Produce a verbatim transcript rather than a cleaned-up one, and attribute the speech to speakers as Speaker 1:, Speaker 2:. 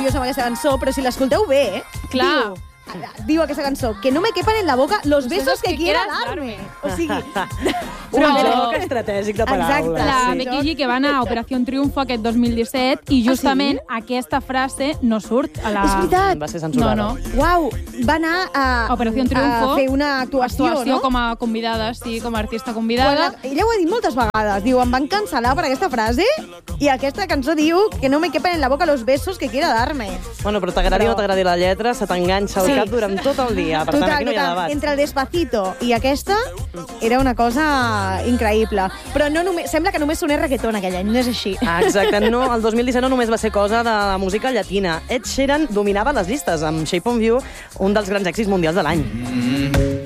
Speaker 1: nerviós amb aquesta cançó, però si l'escolteu bé, eh?
Speaker 2: Clar.
Speaker 1: Diu, diu aquesta cançó, que no me quepan en la boca los besos que quiera darme. O sigui...
Speaker 3: Un
Speaker 2: Però-
Speaker 3: joc estratègic de paraules.
Speaker 1: Exacte.
Speaker 2: La
Speaker 1: Sí.
Speaker 2: Becky G que va anar a Operació Triunfo aquest dos mil disset i justament aquesta frase no surt a la...
Speaker 1: És veritat.
Speaker 3: Va ser censurada.
Speaker 2: No, no.
Speaker 1: Uau, va anar a,
Speaker 2: Operació Triunfo.
Speaker 1: a fer una actuació,
Speaker 2: Actuació
Speaker 1: no?
Speaker 2: com a convidada, sí, com a artista
Speaker 1: Quan
Speaker 2: convidada.
Speaker 1: la, ella ho ha dit moltes vegades. Diu, em van cancel·lar per aquesta frase i aquesta cançó diu que no me quepan en la boca los besos que quiera darme.
Speaker 3: Bueno, però t'agradi o
Speaker 1: Però-
Speaker 3: no t'agradi la lletra, se t'enganxa al
Speaker 1: Sí.
Speaker 3: cap durant tot el dia. Per tant,
Speaker 1: Total,
Speaker 3: aquí no hi ha
Speaker 1: total.
Speaker 3: debat.
Speaker 1: Entre el Despacito i aquesta era una cosa increïble. Però no només, sembla que només sonés reggaeton aquell any, no és així.
Speaker 3: Ah, exacte. No, el dos mil disset no només va ser cosa de la música llatina. Ed Sheeran dominava les llistes amb Shape of You, un dels grans èxits mundials de l'any.